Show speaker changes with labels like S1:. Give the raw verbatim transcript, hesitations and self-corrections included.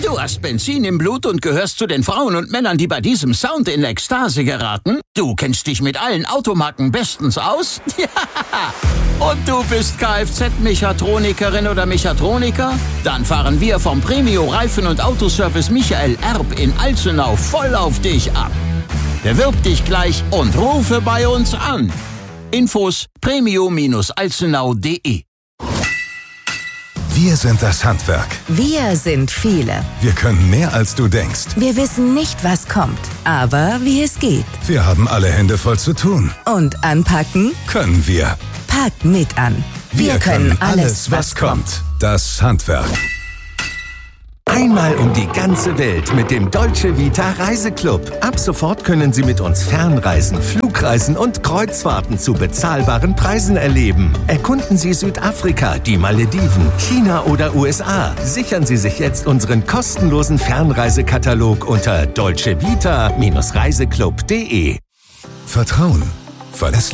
S1: Du hast Benzin im Blut und gehörst zu den Frauen und Männern, die bei diesem Sound in Ekstase geraten? Du kennst dich mit allen Automarken bestens aus? Ja! Und du bist Kfz-Mechatronikerin oder Mechatroniker? Dann fahren wir vom Premio Reifen- und Autoservice Michael Erb in Alzenau voll auf dich ab. Bewirb dich gleich und rufe bei uns an. Infos premio alzenau punkt de.
S2: Wir sind das Handwerk.
S3: Wir sind viele.
S2: Wir können mehr, als du denkst.
S3: Wir wissen nicht, was kommt, aber wie es geht.
S2: Wir haben alle Hände voll zu tun.
S3: Und anpacken
S2: können wir.
S3: Packt mit an.
S2: Wir, wir können alles, was kommt. Das Handwerk.
S4: Einmal um die ganze Welt mit dem Dolce Vita Reiseclub. Ab sofort können Sie mit uns Fernreisen, Flugreisen und Kreuzfahrten zu bezahlbaren Preisen erleben. Erkunden Sie Südafrika, die Malediven, China oder U S A. Sichern Sie sich jetzt unseren kostenlosen Fernreisekatalog unter dolce vita Reiseclub punkt de.
S2: Vertrauen. Verlässlichkeit.